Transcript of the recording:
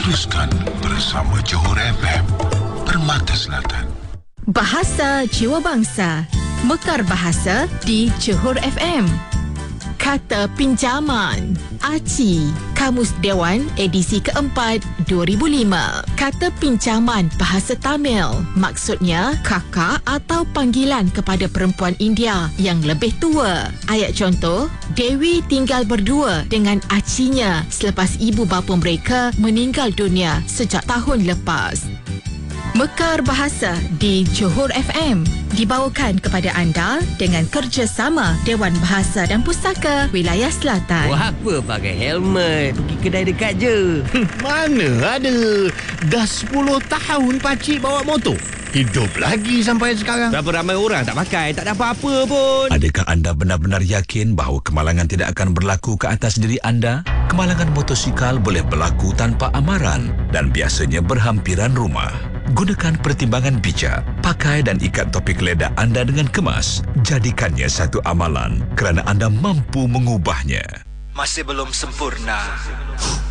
Teruskan bersama Johor FM, Permata Selatan. Bahasa Jiwa Bangsa, Mekar Bahasa di Johor FM. Kata pinjaman, Aci, Kamus Dewan edisi keempat 2005. Kata pinjaman bahasa Tamil maksudnya kakak atau panggilan kepada perempuan India yang lebih tua. Ayat contoh, Dewi tinggal berdua dengan acinya selepas ibu bapa mereka meninggal dunia sejak tahun lepas. Mekar Bahasa di Johor FM dibawakan kepada anda dengan kerjasama Dewan Bahasa dan Pustaka Wilayah Selatan. Wah, apa pakai helmet? Pergi kedai dekat je. Mana ada. Dah 10 tahun pakcik bawa motor. Hidup lagi sampai sekarang. Berapa ramai orang tak pakai, tak ada apa-apa pun. Adakah anda benar-benar yakin bahawa kemalangan tidak akan berlaku ke atas diri anda? Kemalangan motosikal boleh berlaku tanpa amaran dan biasanya berhampiran rumah. Gunakan pertimbangan bijak. Pakai dan ikat topik ledah anda dengan kemas. Jadikannya satu amalan kerana anda mampu mengubahnya. Masih belum sempurna.